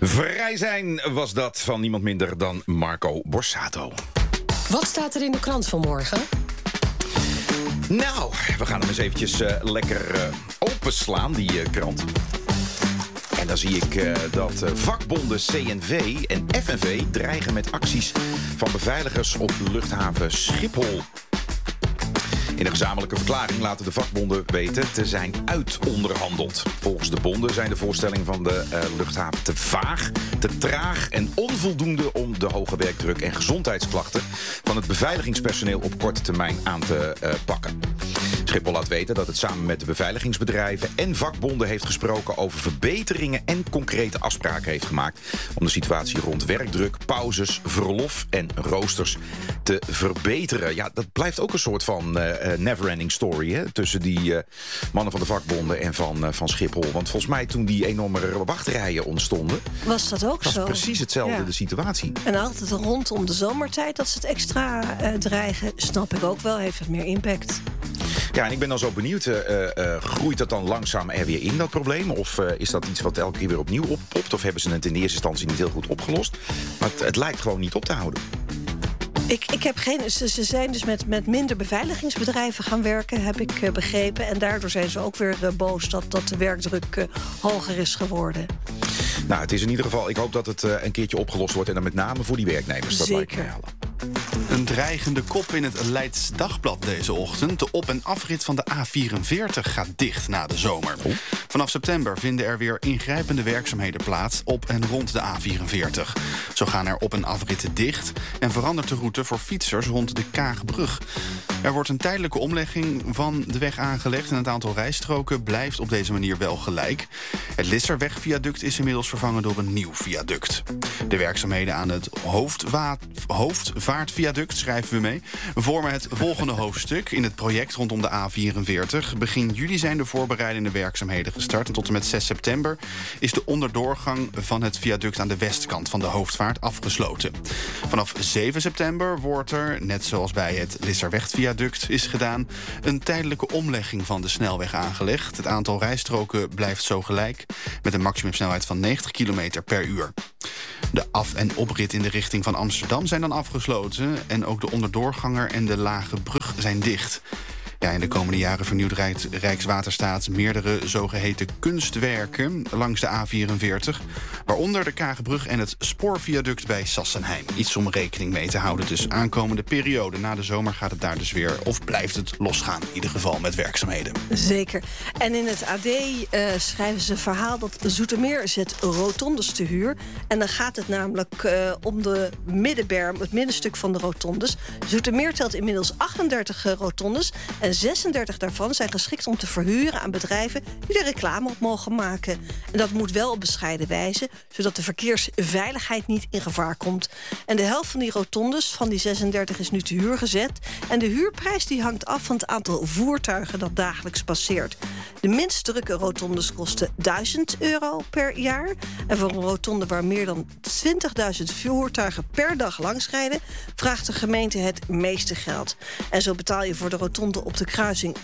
Vrij zijn was dat van niemand minder dan Marco Borsato. Wat staat er in de krant vanmorgen? Nou, we gaan hem eens eventjes lekker openslaan, die krant. En dan zie ik dat vakbonden CNV en FNV dreigen met acties van beveiligers op luchthaven Schiphol. In een gezamenlijke verklaring laten de vakbonden weten te zijn uitonderhandeld. Volgens de bonden zijn de voorstellingen van de luchthaven te vaag, te traag en onvoldoende om de hoge werkdruk en gezondheidsklachten van het beveiligingspersoneel op korte termijn aan te pakken. Schiphol laat weten dat het samen met de beveiligingsbedrijven en vakbonden heeft gesproken over verbeteringen en concrete afspraken heeft gemaakt om de situatie rond werkdruk, pauzes, verlof en roosters te verbeteren. Ja, dat blijft ook een soort van never-ending story, hè, tussen die mannen van de vakbonden en van Schiphol. Want volgens mij toen die enorme wachtrijen ontstonden, was dat ook zo? Was precies hetzelfde, ja. De situatie. En altijd rondom de zomertijd dat ze het extra dreigen, snap ik ook wel, heeft het meer impact. Ja, en ik ben dan zo benieuwd, groeit dat dan langzaam er weer in, dat probleem? Of is dat iets wat elke keer weer opnieuw oppopt? Of hebben ze het in de eerste instantie niet heel goed opgelost? Maar het lijkt gewoon niet op te houden. Ik heb geen. Ze zijn dus met minder beveiligingsbedrijven gaan werken, heb ik begrepen. En daardoor zijn ze ook weer boos dat de werkdruk hoger is geworden. Nou, het is in ieder geval, ik hoop dat het een keertje opgelost wordt. En dan met name voor die werknemers. Dat lijkt mij wel. Een dreigende kop in het Leids Dagblad deze ochtend. De op- en afrit van de A44 gaat dicht na de zomer. Vanaf september vinden er weer ingrijpende werkzaamheden plaats op en rond de A44. Zo gaan er op- en afritten dicht en verandert de route voor fietsers rond de Kaagbrug. Er wordt een tijdelijke omlegging van de weg aangelegd en het aantal rijstroken blijft op deze manier wel gelijk. Het Lisserwegviaduct is inmiddels vervangen door een nieuw viaduct. De werkzaamheden aan het Hoofdvaartviaduct, schrijven we mee, vormen het volgende hoofdstuk in het project rondom de A44. Begin juli zijn de voorbereidende werkzaamheden gestart en tot en met 6 september is de onderdoorgang van het viaduct aan de westkant van de Hoofdvaart afgesloten. Vanaf 7 september wordt er, net zoals bij het Lisserwegviaduct is gedaan, een tijdelijke omlegging van de snelweg aangelegd. Het aantal rijstroken blijft zo gelijk, met een maximumsnelheid van 90 km per uur. De af- en oprit in de richting van Amsterdam zijn dan afgesloten en ook de onderdoorganger en de Lage Brug zijn dicht. Ja, in de komende jaren vernieuwt Rijkswaterstaat meerdere zogeheten kunstwerken langs de A44, waaronder de Kaagbrug en het spoorviaduct bij Sassenheim. Iets om rekening mee te houden. Dus aankomende periode na de zomer gaat het daar dus weer, of blijft het losgaan, in ieder geval met werkzaamheden. Zeker. En in het AD schrijven ze een verhaal dat Zoetermeer zet rotondes te huur. En dan gaat het namelijk om de middenberm, het middenstuk van de rotondes. Zoetermeer telt inmiddels 38 rotondes. En 36 daarvan zijn geschikt om te verhuren aan bedrijven die er reclame op mogen maken. En dat moet wel op bescheiden wijze, zodat de verkeersveiligheid niet in gevaar komt. En de helft van die rotondes, van die 36, is nu te huur gezet. En de huurprijs die hangt af van het aantal voertuigen dat dagelijks passeert. De minst drukke rotondes kosten €1000 per jaar. En voor een rotonde waar meer dan 20.000 voertuigen per dag langsrijden, vraagt de gemeente het meeste geld. En zo betaal je voor de rotonde op de kruising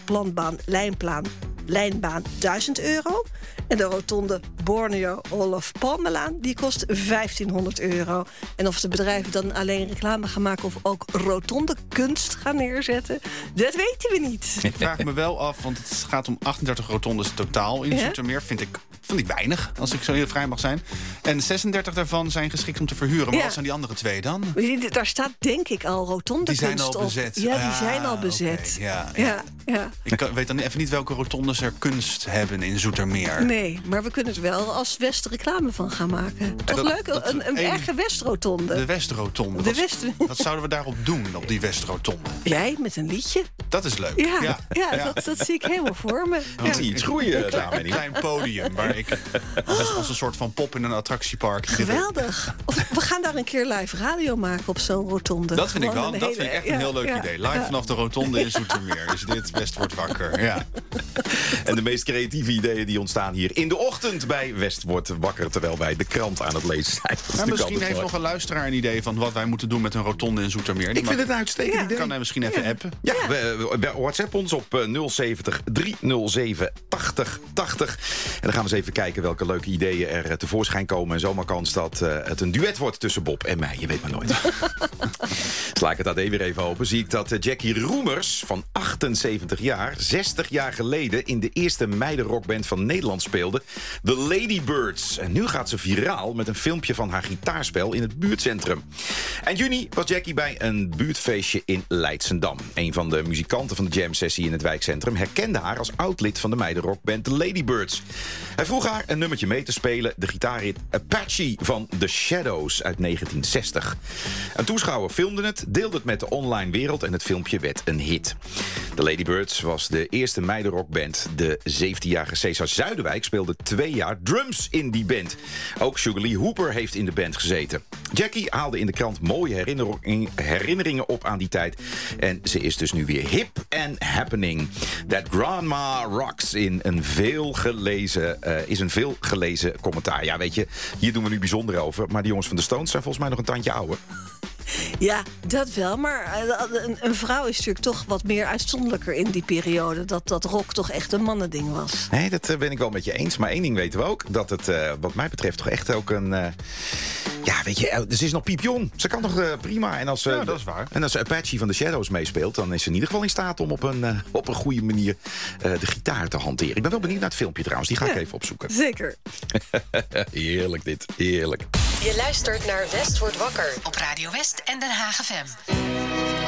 Lijnbaan €1000. En de rotonde Borneo-Olof Palmelaan, die kost €1500. En of de bedrijven dan alleen reclame gaan maken of ook rotonde kunst gaan neerzetten, dat weten we niet. Ik vraag me wel af, want het gaat om 38 rotondes totaal in Zoetermeer. Vind ik weinig, als ik zo heel vrij mag zijn. En 36 daarvan zijn geschikt om te verhuren. Maar wat zijn die andere 2 dan? Daar staat denk ik al rotonde kunst op. Die zijn al bezet? Ja, die zijn al bezet. Okay. Ja. Ik weet dan even niet welke rotondes er kunst hebben in Zoetermeer. Nee, maar we kunnen er wel als West reclame van gaan maken. Toch leuk? Een eigen Westrotonde. De Westrotonde. Wat zouden we daarop doen, op die Westrotonde? Jij, met een liedje. Dat is leuk. Ja. Dat zie ik helemaal voor me. Ik zie iets groeien. Een klein podium waar ik als een soort van pop in een attractiepark. Geweldig. We gaan daar een keer live radio maken op zo'n rotonde. Dat vind ik wel. Dat vind ik echt een heel leuk idee. Live vanaf de rotonde in Zoetermeer. Dus dit West wordt wakker. Ja. En de meest creatieve ideeën die ontstaan hier in de ochtend bij West wordt wakker, terwijl wij de krant aan het lezen zijn. Misschien heeft nog een luisteraar een idee van wat wij moeten doen met een rotonde in Zoetermeer. Ik vind het een uitstekend idee. Kan hij misschien even appen? Ja, WhatsApp ons op 070 307 8080. En dan gaan we eens even kijken welke leuke ideeën er tevoorschijn komen. En zomaar kans dat het een duet wordt tussen Bob en mij. Je weet maar nooit. Sla ik het AD weer even open. Zie ik dat Jackie Roemers van 78 jaar... 60 jaar geleden in de eerste meidenrockband van Nederland speelde. The Ladybirds. En nu gaat ze viraal met een filmpje van haar gitaarspel in het buurtcentrum. Eind juni was Jackie bij een buurtfeestje in Leidschendam. Een van de muzikanten van de jam-sessie in het wijkcentrum herkende haar als oud-lid van de meidenrockband The Ladybirds. Hij vroeg haar een nummertje mee te spelen, de gitaarhit Apache van The Shadows uit 1960. Een toeschouwer filmde het, deelde het met de online wereld en het filmpje werd een hit. The Ladybirds was de eerste meidenrockband. De 17-jarige Cesar Zuiderwijk speelde 2 jaar drums in die band. Ook Sugar Lee Hooper heeft in de band gezeten. Jackie haalde in de krant mooie herinneringen op aan die tijd. En ze is dus nu weer hip and happening. That Grandma Rocks is een veel gelezen commentaar. Ja, weet je, hier doen we nu bijzonder over. Maar de jongens van de Stones zijn volgens mij nog een tandje ouder. Ja, dat wel. Maar een vrouw is natuurlijk toch wat meer uitzonderlijker in die periode. Dat rock toch echt een mannending was. Nee, dat ben ik wel met je eens. Maar één ding weten we ook. Dat het wat mij betreft toch echt ook een... ja, weet je, ze is nog piepjong. Ze kan nog prima. En als, dat is waar. En als Apache van The Shadows meespeelt... dan is ze in ieder geval in staat om op een goede manier de gitaar te hanteren. Ik ben wel benieuwd naar het filmpje trouwens. Die ga ik even opzoeken. Zeker. Heerlijk dit. Heerlijk. Je luistert naar West wordt wakker op Radio West en Den Haag FM.